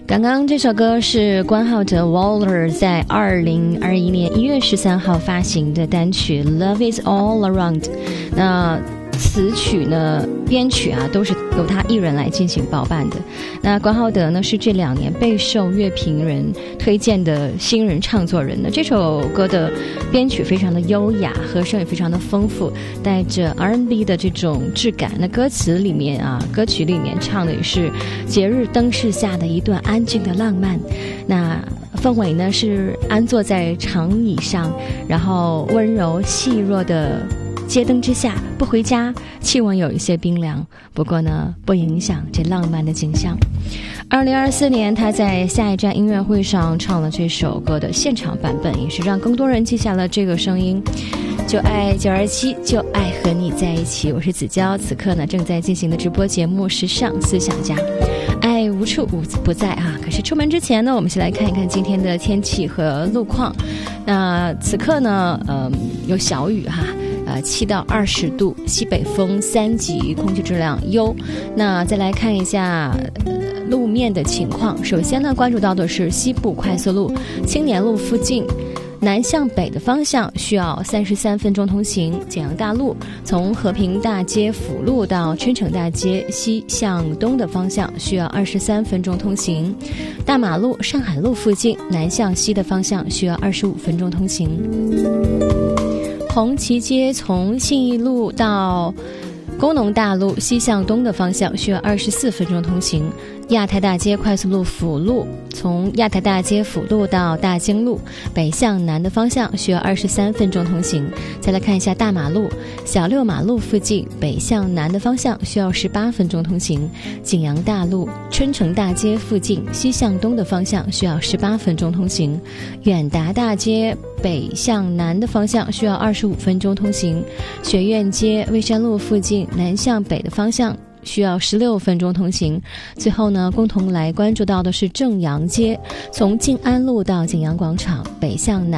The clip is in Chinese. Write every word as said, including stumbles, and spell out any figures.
刚刚这首歌是关浩哲 Waller 在二零二一年一月十三号发行的单曲 Love is all around。 那词曲呢编曲啊都是由他一人来进行包办的。那关浩德呢是这两年备受乐评人推荐的新人唱作人呢。这首歌的编曲非常的优雅，和声也非常的丰富，带着 R and B 的这种质感。那歌词里面啊，歌曲里面唱的也是节日灯饰下的一段安静的浪漫。那氛围呢是安坐在长椅上，然后温柔细弱的街灯之下，不回家，气温有一些冰凉，不过呢不影响这浪漫的景象。二零二四年他在下一站音乐会上唱了这首歌的现场版本，也是让更多人记下了这个声音。就爱九二七，就爱和你在一起。我是子娇，此刻呢正在进行的直播节目时尚思想家。爱无处不在啊！可是出门之前呢，我们先来看一看今天的天气和路况。那此刻呢，呃，有小雨哈。呃，七到二十度，西北风三级，空气质量优。那再来看一下、呃、路面的情况。首先呢，关注到的是西部快速路青年路附近，南向北的方向需要三十三分钟通行。简阳大路从和平大街辅路到春城大街西向东的方向需要二十三分钟通行。大马路上海路附近南向西的方向需要二十五分钟通行。红旗街从信义路到工农大路西向东的方向需要二十四分钟通行。亚太大街快速路辅路从亚太大街辅路到大经路北向南的方向需要二十三分钟通行。再来看一下大马路小六马路附近北向南的方向需要十八分钟通行。景阳大路春城大街附近西向东的方向需要十八分钟通行。远达大街北向南的方向需要二十五分钟通行。学院街蔚山路附近南向北的方向需要十六分钟通行。最后呢，共同来关注到的是正阳街从静安路到景阳广场北向南